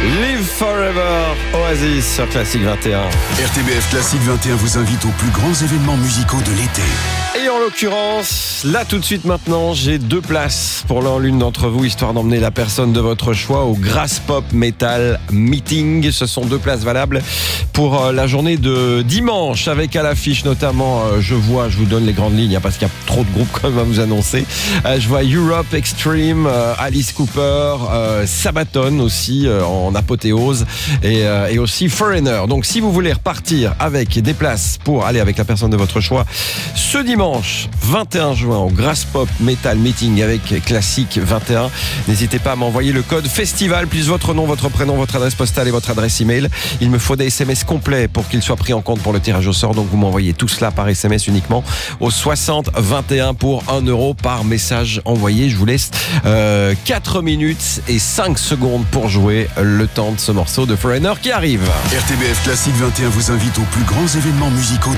Live Forever, Oasis sur Classic 21. RTBF Classic 21 vous invite aux plus grands événements musicaux de l'été. Et en l'occurrence, là tout de suite maintenant, j'ai 2 places pour l'une d'entre vous, histoire d'emmener la personne de votre choix au Grass Pop Metal Meeting. Ce sont 2 places valables pour la journée de dimanche, avec à l'affiche notamment, je vous donne les grandes lignes, parce qu'il y a trop de groupes quand même à vous annoncer. Je vois Europe Extreme, Alice Cooper, Sabaton aussi en apothéose, et aussi Foreigner. Donc si vous voulez repartir avec des places pour aller avec la personne de votre choix ce dimanche 21 juin au Grass Pop Metal Meeting avec Classic 21, n'hésitez pas à m'envoyer le code festival plus votre nom, votre prénom, votre adresse postale et votre adresse email. Il me faut des SMS complets pour qu'ils soient pris en compte pour le tirage au sort, donc vous m'envoyez tout cela par SMS uniquement au 60 21 pour 1 euro par message envoyé. Je vous laisse 4 minutes et 5 secondes pour jouer, le temps de ce morceau de Foreigner qui arrive. RTBF Classic 21 vous invite aux plus grands événements musicaux